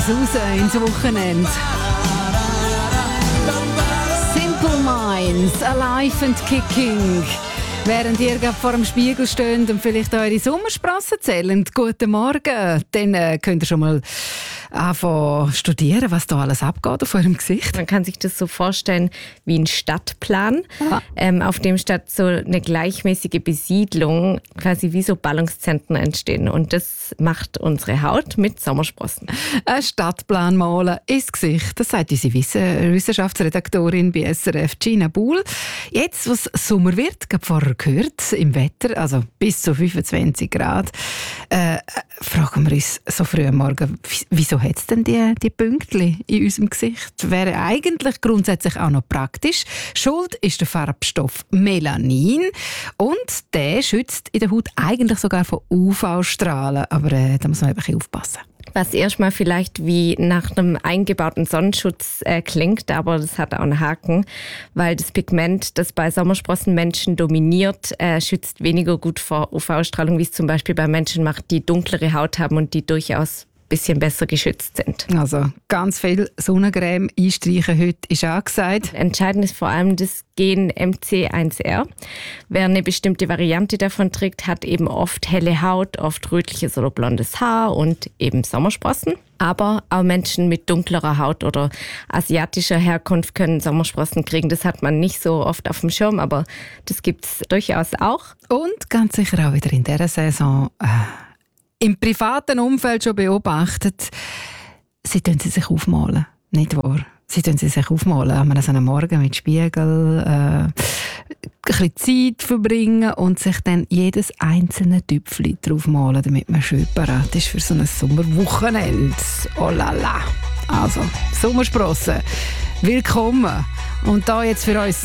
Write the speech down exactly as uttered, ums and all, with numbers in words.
uns raus ins Wochenende. Simple Minds, Alive and Kicking. Während ihr vor dem Spiegel steht und vielleicht eure Sommersprossen zählt, guten Morgen, dann äh, könnt ihr schon mal anfangen studieren, was da alles abgeht auf eurem Gesicht. Man kann sich das so vorstellen wie ein Stadtplan, ähm, auf dem statt so eine gleichmäßige Besiedlung quasi wie so Ballungszentren entstehen. Und das macht unsere Haut mit Sommersprossen. Ein Stadtplan malen ins Gesicht, das sagt unsere Wissenschaftsredaktorin bei S R F, Gina Buhl. Jetzt, was Sommer wird, gerade vorher gehört, im Wetter, also bis zu fünfundzwanzig Grad, äh, fragen wir uns so früh am Morgen, wieso hat es denn die, die Pünktchen in unserem Gesicht? Wäre eigentlich grundsätzlich auch noch praktisch. Schuld ist der Farbstoff Melanin und der schützt in der Haut eigentlich sogar vor U V-Strahlen, aber äh, da muss man ein bisschen aufpassen. Was erstmal vielleicht wie nach einem eingebauten Sonnenschutz äh, klingt, aber das hat auch einen Haken, weil das Pigment, das bei Sommersprossenmenschen dominiert, äh, schützt weniger gut vor U V-Strahlung, wie es zum Beispiel bei Menschen macht, die dunklere Haut haben und die durchaus ein bisschen besser geschützt sind. Also ganz viel Sonnencreme einstreichen heute ist angesagt. Entscheidend ist vor allem das Gen M C eins R. Wer eine bestimmte Variante davon trägt, hat eben oft helle Haut, oft rötliches oder blondes Haar und eben Sommersprossen. Aber auch Menschen mit dunklerer Haut oder asiatischer Herkunft können Sommersprossen kriegen. Das hat man nicht so oft auf dem Schirm, aber das gibt es durchaus auch. Und ganz sicher auch wieder in dieser Saison äh, im privaten Umfeld schon beobachtet, sie tun sie sich aufmalen, nicht wahr? Sie tun sie sich aufmalen, an einem Morgen mit Spiegel, äh, ein bisschen Zeit verbringen und sich dann jedes einzelne Tüpfchen draufmalen, damit man schön parat ist für so ein Sommerwochenende. Oh la la! Also, Sommersprossen, willkommen! Und da jetzt für uns